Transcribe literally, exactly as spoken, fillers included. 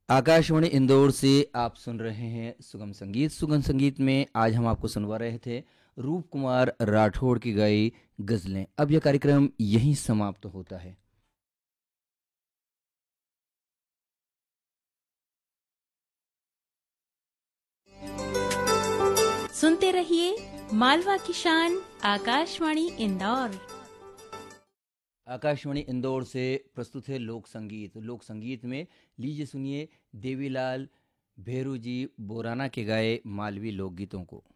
आकाशवाणी इंदौर से आप सुन रहे हैं सुगम संगीत। सुगम संगीत में आज हम आपको सुनवा रहे थे रूप कुमार राठौड़ की गाई गजलें। अब यह कार्यक्रम यहीं समाप्त होता है। सुनते रहिए मालवा की शान आकाशवाणी इंदौर। आकाशवाणी इंदौर से प्रस्तुत है लोक संगीत। लोक संगीत में लीजिए सुनिए देवीलाल भेरू जी बोराना के गाए मालवी लोकगीतों को।